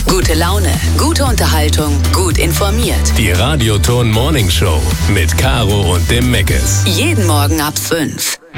Gute Laune, gute Unterhaltung, gut informiert. Die Radioton Morning Show mit Caro und dem Meckes. Jeden Morgen ab 5.